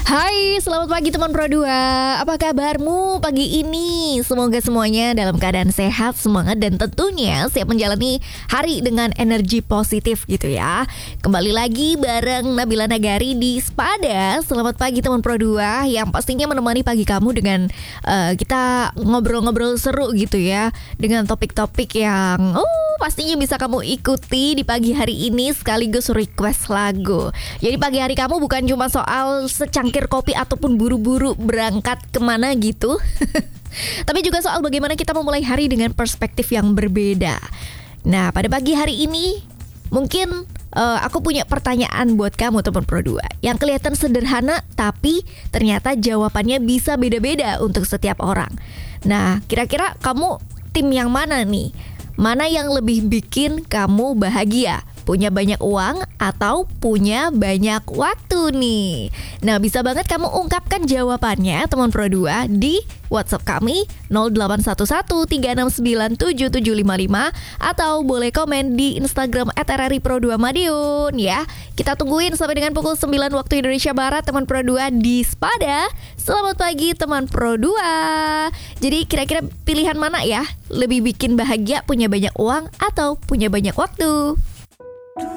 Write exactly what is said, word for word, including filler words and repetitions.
Hai, selamat pagi teman Pro dua. Apa kabarmu pagi ini? Semoga semuanya dalam keadaan sehat, semangat, dan tentunya siap menjalani hari dengan energi positif gitu ya. Kembali lagi bareng Nabila Nagari di Spada. Selamat pagi teman Pro dua yang pastinya menemani pagi kamu dengan uh, kita ngobrol-ngobrol seru gitu ya, dengan topik-topik yang oh pastinya bisa kamu ikuti di pagi hari ini sekaligus request lagu. Jadi pagi hari kamu bukan cuma soal secangkir kopi ataupun buru-buru berangkat kemana gitu tapi juga soal bagaimana kita memulai hari dengan perspektif yang berbeda. Nah, pada pagi hari ini mungkin uh, aku punya pertanyaan buat kamu teman Pro dua yang kelihatan sederhana tapi ternyata jawabannya bisa beda-beda untuk setiap orang. Nah, kira-kira kamu tim yang mana nih? Mana yang lebih bikin kamu bahagia? Punya banyak uang atau punya banyak waktu nih? Nah, bisa banget kamu ungkapkan jawabannya teman Pro dua di WhatsApp kami nol delapan satu satu tiga enam sembilan tujuh tujuh lima lima atau boleh komen di Instagram et r r i pro dua madiun ya. Kita tungguin sampai dengan pukul sembilan waktu Indonesia Barat teman Pro dua di Spada. Selamat pagi teman Pro dua. Jadi kira-kira pilihan mana ya? Lebih bikin bahagia punya banyak uang atau punya banyak waktu?